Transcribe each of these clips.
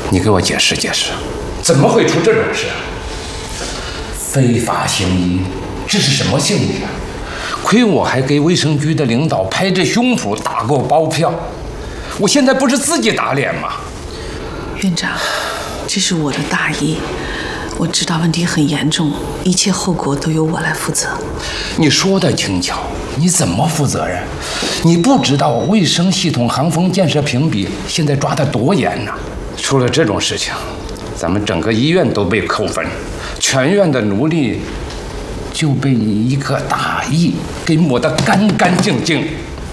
你给我解释解释，怎么会出这种事？非法行医，这是什么性质啊？亏我还给卫生局的领导拍着胸脯打过包票，我现在不是自己打脸吗？ 院长，这是我的大意，我知道问题很严重，一切后果都由我来负责。 你说的轻巧，你怎么负责任？你不知道卫生系统行风建设评比现在抓得多严呢？出了这种事情，咱们整个医院都被扣分，全院的努力就被你一个大意给抹得干干净净。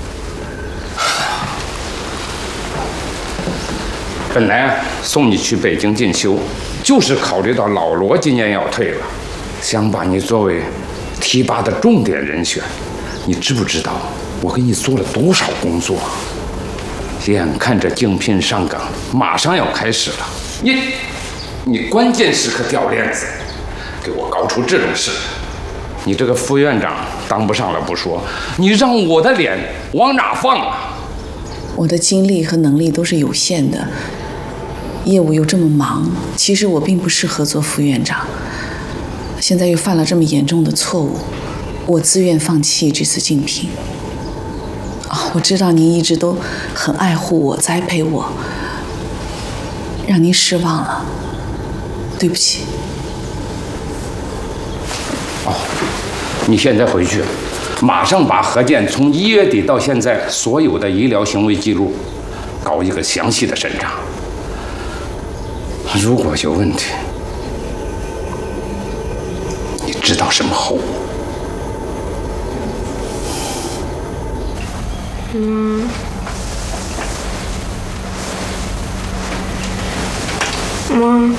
本来送你去北京进修，就是考虑到老罗今年要退了，想把你作为提拔的重点人选。你知不知道我给你做了多少工作？眼看着竞聘上岗马上要开始了，你关键时刻掉链子，给我搞出这种事，你这个副院长当不上了不说，你让我的脸往哪放啊？ 我的精力和能力都是有限的，业务又这么忙，其实我并不适合做副院长。现在又犯了这么严重的错误，我自愿放弃这次竞聘。我知道您一直都很爱护我、栽培我，让您失望了，对不起。 你现在回去，马上把何健从1月底到现在所有的医疗行为记录搞一个详细的审查。如果有问题，你知道什么后果？ 妈。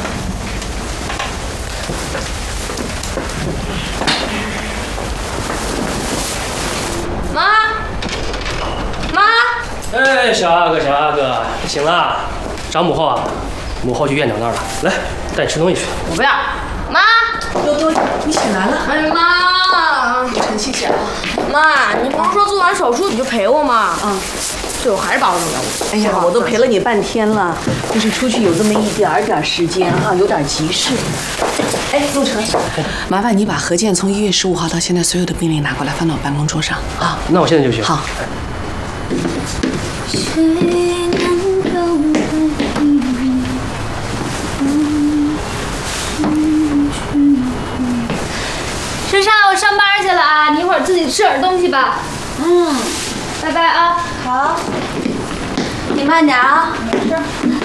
哎，小阿哥，醒了，找母后啊？母后去院长那儿了，来，带你吃东西去。 我不要，妈。 多，你醒来了？ 哎呀妈！ 晨曦姐啊， 妈，你不是说做完手术你就陪我吗？最后还是把我弄来我。 哎呀，我都陪了你半天了，就是出去有这么一点点时间哈，有点急事。哎，陆成， 麻烦你把何健从1月15号到现在所有的病历拿过来，放到我办公桌上啊。 那我现在就去。 好。 珊珊，我上班去了啊，你一会儿自己吃点东西吧。拜拜啊。 好，你慢点啊。 没事。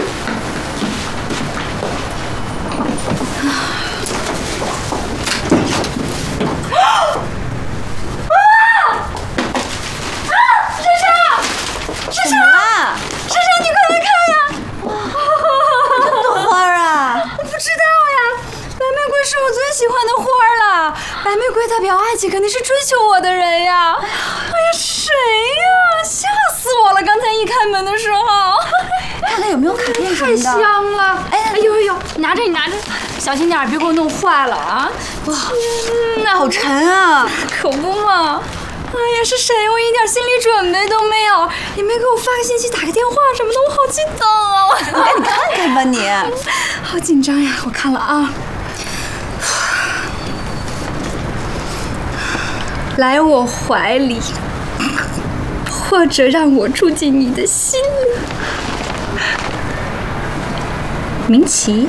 珊珊，你快来看呀！哇，这么多花啊！ 我不知道呀，白玫瑰是我最喜欢的花了。白玫瑰代表爱情，肯定是追求我的人呀。哎呀，谁呀？吓死我了！刚才一开门的时候， 看看有没有卡片什么太的。 香了！哎呦，你拿着，小心点，别给我弄坏了啊！ 哇，好沉啊！ 可不嘛。哎呀，是谁？我一点心理准备都没有，也没给我发个信息、打个电话什么的，我好激动啊！ 你赶紧看看吧你。 好紧张呀！我看了啊，来我怀里，或者让我住进你的心里。明奇。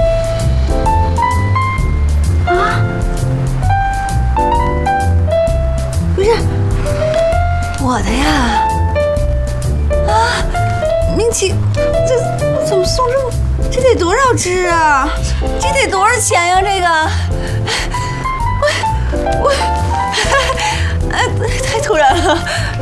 不是我的呀！明奇，这怎么送这么？这得多少支啊？这得多少钱呀？这个，我，太突然了。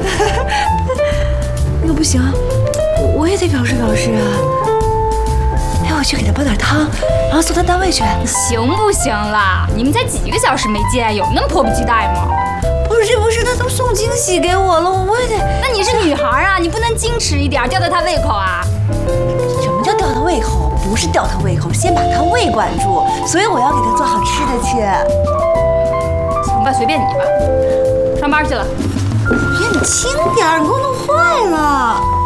那个不行，我也得表示表示啊。哎，我去给他煲点汤，然后送他单位去。 行不行啦？你们才几个小时没见，有那么迫不及待吗？ 不是，他都送惊喜给我了，我也得。 那你是女孩啊，你不能矜持一点，吊吊他胃口啊？ 什么叫吊他胃口？不是吊他胃口，先把他胃管住。所以我要给他做好吃的去。 行吧，随便你吧。上班去了。 别，你轻点，你给我弄坏了。